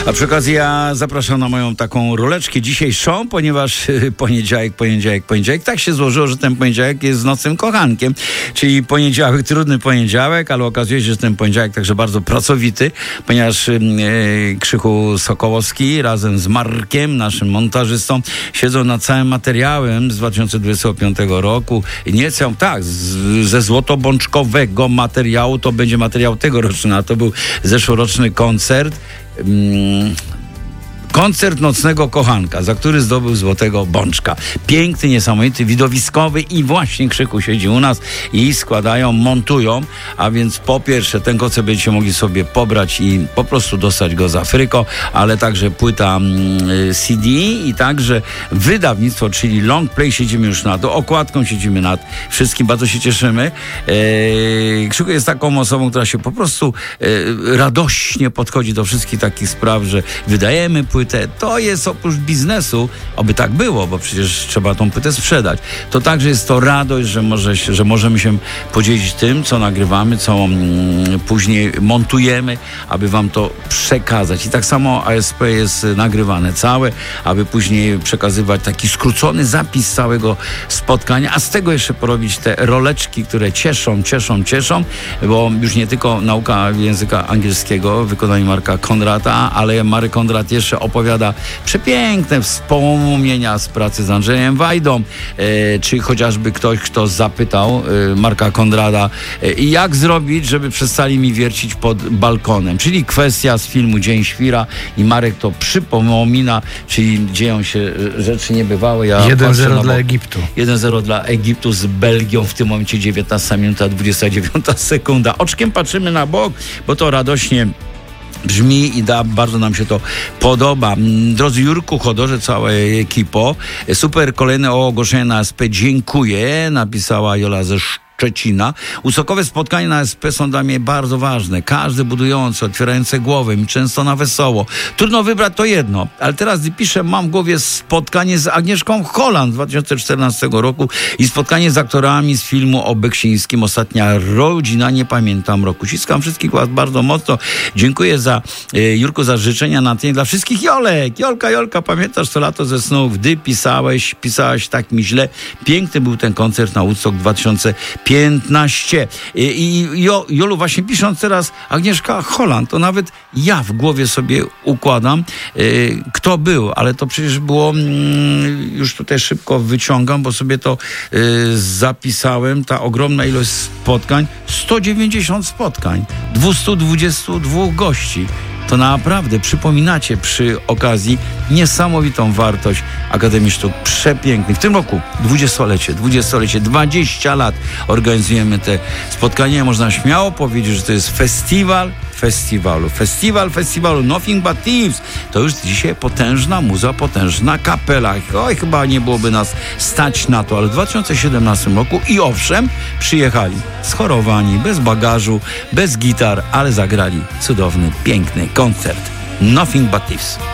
A przy okazji ja zapraszam na moją taką roleczkę dzisiejszą, ponieważ poniedziałek. Tak się złożyło, że ten poniedziałek jest nocnym kochankiem, czyli poniedziałek, trudny poniedziałek, ale okazuje się, że ten poniedziałek także bardzo pracowity, ponieważ Krzychu Sokołowski razem z Markiem, naszym montażystą, siedzą nad całym materiałem z 2025 roku. Ze złotobączkowego materiału, to będzie materiał tegoroczny, a to był zeszłoroczny koncert. Koncert nocnego kochanka, za który zdobył Złotego Bączka. Piękny, niesamowity, widowiskowy i właśnie Krzyku siedzi u nas i składają, montują, a więc po pierwsze ten koncert będziecie mogli sobie pobrać i po prostu dostać go z Afryko, ale także płyta CD i także wydawnictwo, czyli long play, siedzimy już nad okładką, siedzimy nad wszystkim, bardzo się cieszymy. Krzyku jest taką osobą, która się po prostu radośnie podchodzi do wszystkich takich spraw, że wydajemy płytę. To jest oprócz biznesu, oby tak było, bo przecież trzeba tą płytę sprzedać. To także jest to radość, że możemy się podzielić tym, co nagrywamy, co później montujemy, aby wam to przekazać. I tak samo ASP jest nagrywane całe, aby później przekazywać taki skrócony zapis całego spotkania, a z tego jeszcze porobić te roleczki, które cieszą, bo już nie tylko nauka języka angielskiego w wykonaniu Marka Konrada, ale Marek Konrad jeszcze opowiada przepiękne wspomnienia z pracy z Andrzejem Wajdą, czy chociażby ktoś, kto zapytał Marka Konrada, jak zrobić, żeby przestali mi wiercić pod balkonem, czyli kwestia z filmu Dzień Świra i Marek to przypomina, czyli dzieją się rzeczy niebywałe. 1-0 dla Egiptu. 1-0 dla Egiptu z Belgią, w tym momencie 19 minuta, 29 sekunda. Oczkiem patrzymy na bok, bo to radośnie brzmi i bardzo nam się to podoba. Drodzy Jurku, Chodorze, cała ekipo, super kolejne ogłoszenie na SP. Dziękuję, napisała Jola ze Szczecina. Usokowe spotkania na SP są dla mnie bardzo ważne. Każdy budujący, otwierający głowę, często na wesoło. Trudno wybrać to jedno, ale teraz piszę, mam w głowie spotkanie z Agnieszką Holland z 2014 roku i spotkanie z aktorami z filmu o Beksińskim. Ostatnia rodzina, nie pamiętam roku. Ściskam wszystkich was bardzo mocno. Dziękuję Jurku, za życzenia na tydzień dla wszystkich Jolek. Jolka, pamiętasz to lato ze snów, gdy pisałaś tak mi źle. Piękny był ten koncert na Woodstock 2015. Jolu, właśnie pisząc teraz Agnieszka Holland, to nawet ja w głowie sobie układam, kto był, ale to przecież było, już tutaj szybko wyciągam, bo sobie to zapisałem, ta ogromna ilość spotkań, 190 spotkań, 222 gości. To naprawdę przypominacie przy okazji niesamowitą wartość Akademii Sztuk Przepięknych. W tym roku 20-lecie, 20 lat organizujemy te spotkania. Można śmiało powiedzieć, że to jest festiwal festiwalu Nothing But Thieves. To już dzisiaj potężna muza, potężna kapela. Oj, chyba nie byłoby nas stać na to, ale w 2017 roku i owszem, przyjechali schorowani, bez bagażu, bez gitar, ale zagrali cudowny, piękny koncert. Nothing But Thieves.